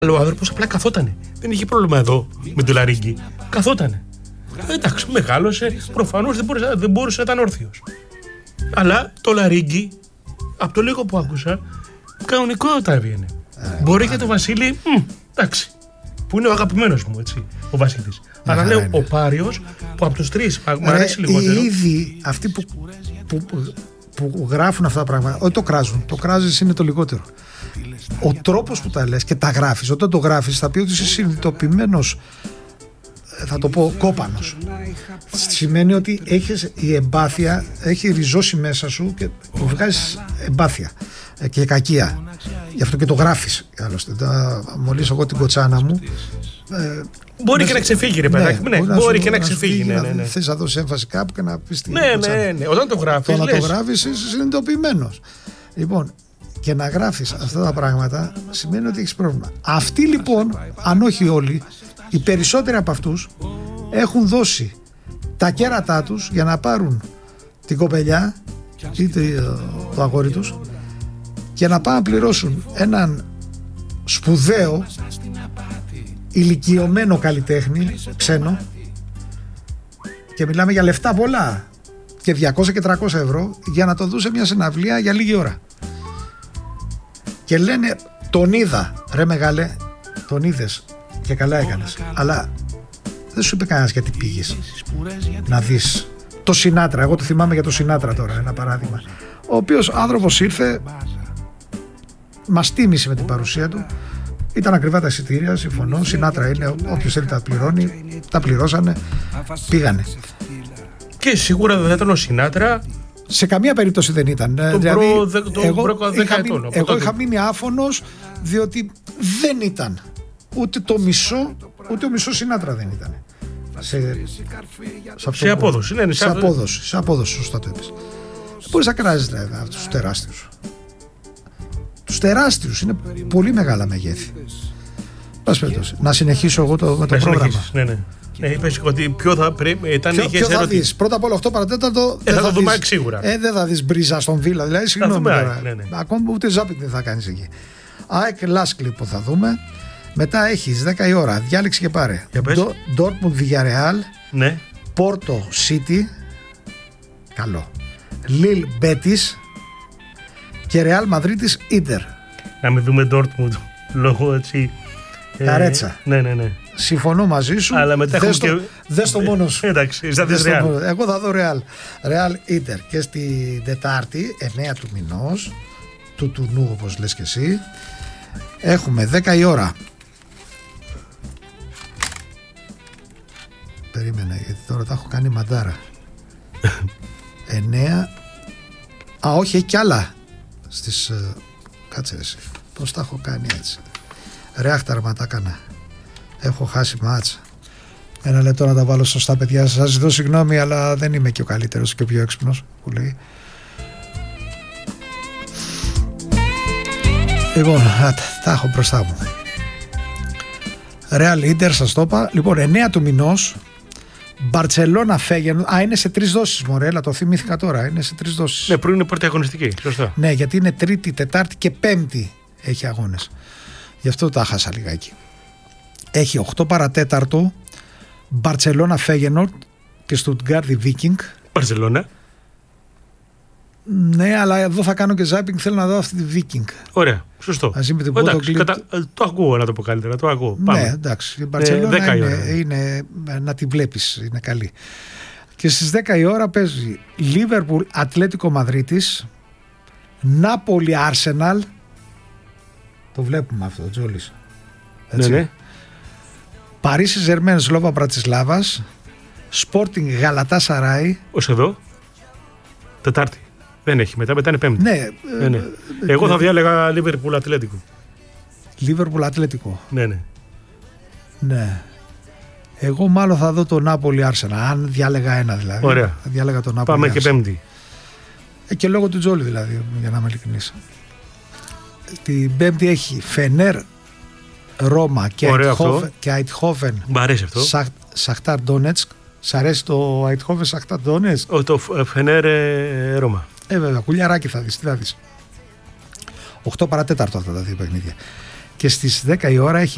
Αλλά ο άνθρωπος απλά καθότανε. Δεν είχε πρόβλημα εδώ με το λαρίγκι. Καθότανε. Εντάξει, μεγάλωσε. Προφανώς δεν μπορούσε να ήταν όρθιος. Αλλά το λαρίγκι, από το λίγο που άκουσα, κανονικότατα έβγαινε. Μπορεί και το Βασίλη, εντάξει, που είναι ο αγαπημένος μου, έτσι, ο Βασίλης. Αλλά λέω ο Πάριος, που από τους τρεις μου αρέσει λιγότερο. Ήδη αυτοί που γράφουν αυτά τα πράγματα, όχι το κράζουν, το κράζεις είναι το λιγότερο. Ο τρόπος που τα λες και τα γράφεις, όταν το γράφεις θα πει ότι είσαι συνειδητοποιημένος, θα το πω κόπανος. Σημαίνει ότι η εμπάθεια έχει ριζώσει μέσα σου και βγάζεις εμπάθεια και κακία. Γι' αυτό και το γράφεις. Άλλωστε, μόλις εγώ την κοτσάνα μου. Μπορεί και να ξεφύγει, ρε παιδάκι. Ναι, μπορεί και να ξεφύγει. Ναι. Θες να δώσεις έμφαση κάπου και να πεις την κοτσάνα. Ναι. Όταν το γράφεις. Όταν το γράφεις είσαι συνειδητοποιημένος. Λοιπόν, και να γράφεις αυτά τα πράγματα σημαίνει ότι έχεις πρόβλημα. Αυτοί λοιπόν, αν όχι όλοι, οι περισσότεροι από αυτούς έχουν δώσει τα κέρατά τους για να πάρουν την κοπελιά ή το αγόρι τους και να πάνε να πληρώσουν έναν σπουδαίο ηλικιωμένο καλλιτέχνη ξένο, και μιλάμε για λεφτά πολλά και 200 και 300 ευρώ για να το δουν σε μια συναυλία για λίγη ώρα. Και λένε, τον είδα, ρε μεγάλε, τον είδες και καλά έκανες, αλλά δεν σου είπε κανένας γιατί πήγες να δεις το Σινάτρα. Εγώ το θυμάμαι για το Σινάτρα τώρα, ένα παράδειγμα, ο οποίος άνθρωπος ήρθε, μας τίμησε με την παρουσία του. Ήταν ακριβά τα εισιτήρια, συμφωνώ. Σινάτρα είναι, όποιος θέλει τα πληρώνει, τα πληρώσανε, πήγανε. Και σίγουρα δεν ήταν ο Σινάτρα. Σε καμία περίπτωση δεν ήταν. Εγώ είχα μείνει άφωνος, διότι δεν ήταν ούτε το μισό, ούτε ο μισός Σινάτρα δεν ήταν. Σε απόδοση. Σε απόδοση, σωστά το είπες. Μπορείς να κράζεις αυτούς τους τεράστιους. Τους τεράστιους, είναι πολύ μεγάλα μεγέθη. Να συνεχίσω εγώ με το πρόγραμμα. Ναι, είπες ότι ποιο θα πρέπει. Ποιο θα δεις. Πρώτα απ' όλα 8 παρατέταρτο. Θα το δούμε σίγουρα. Δεν θα δεις μπρίζα στον Βίλα. Δηλαδή, συγγνώμη. Ακόμα ούτε ζάπινγκ δεν θα κάνεις εκεί. ΑΕΚ Λάσκ λοιπόν θα δούμε. Μετά έχεις 10 η ώρα. Διάλεξη και πάρε. Ντόρτμουντ Villarreal. Ναι. Πόρτο City. Καλό. Λιλ Μπέτις. Και Ρεάλ Μαδρίτης Ίντερ. Να μην δούμε Ντόρτμουντ λόγω έτσι. Καρέτσα. Ναι. Συμφωνώ μαζί σου. Αλλά μετά δες το μόνο σου. Εντάξει, θα δεις Ρεάλ. Εγώ θα δω Ρεάλ. Ρεάλ Ίντερ. Και στην Τετάρτη, 9 του μηνός, του τουρνού όπως λες και εσύ, έχουμε 10 η ώρα. Περίμενε, γιατί τώρα τα έχω κάνει μαντάρα. 9. Όχι, έχει κι άλλα. Κάτσε εσύ. Πώς τα έχω κάνει έτσι. Ρεάχταρμα τα έκανα. Έχω χάσει μάτσα. Ένα λεπτό να τα βάλω σωστά, παιδιά. Σας ζητώ συγγνώμη, αλλά δεν είμαι και ο καλύτερος και ο πιο έξυπνος που λέει. Λοιπόν, τα έχω μπροστά μου. Real Inter, σας το είπα. Λοιπόν, 9 του μηνός, Μπαρτσελώνα Φέγενορντ. Είναι σε 3 δόσεις, μωρέλα, το θυμήθηκα τώρα. Είναι σε 3 δόσεις. Ναι, πριν είναι πρώτη αγωνιστική. Σωστά. Ναι, γιατί είναι Τρίτη, Τετάρτη και Πέμπτη έχει αγώνες. Γι' αυτό τα χάσα λιγάκι. Έχει 8 παρατέταρτο Μπαρτσελώνα Φέγενορντ και Στουτγκάρδι Βίκινγκ. Μπαρτσελώνα. Ναι, αλλά εδώ θα κάνω και ζάπινγκ. Θέλω να δω αυτή τη Βίκινγκ. Ωραία, σωστό. Το ακούω, να το πω καλύτερα. Το ακούω. Πάμε. Ναι, εντάξει. Η Μπαρτσελώνα είναι να τη βλέπεις. Είναι καλή. Και στις 10 η ώρα παίζει Λίβερπουλ Ατλέτικο Μαδρίτης, Νάπολη Άρσεναλ. Το βλέπουμε αυτό, Τζόλης. Ναι. Παρίσι Ζερμέν Σλόβα Μπρατισλάβας, Sporting Γαλατά Σαράι. Ως εδώ. Τετάρτη. Δεν έχει μετά είναι Πέμπτη. Ναι. Εγώ θα διάλεγα Λίβερπουλ Ατλέτικο. Λίβερπουλ Ατλέτικο. Ναι. Εγώ μάλλον θα δω το Νάπολη Άρσεναλ. Αν διάλεγα ένα δηλαδή. Ωραία. Θα διάλεγα το Νάπολη. Πάμε και Πέμπτη. Και λόγω του Τζόλι δηλαδή, για να είμαι ειλικρινής. Την Πέμπτη έχει Φενέρ Ρώμα και Αιτχόφεν. Μ' αρέσει αυτό. Σαχτάρ Ντόνετσκ. Σ' αρέσει το Αιτχόφεν Σαχτάρ Ντόνετσκ? Το Φενέρ Ρώμα. Βέβαια, κουλιαράκι θα δεις. Τι θα δεις. 8 παρατέταρτο αυτά τα δύο παιχνίδια. Και στις 10 η ώρα έχει